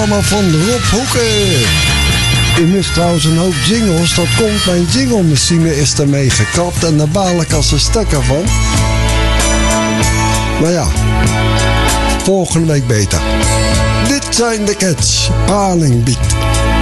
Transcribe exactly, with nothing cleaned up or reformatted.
programma van Rob Hoeken. U mist trouwens een hoop jingles. Dat komt, mijn jinglemachine is ermee gekapt en daar baal ik als een stekker van. Maar ja, volgende week beter. Dit zijn de Cats, Palingbeat.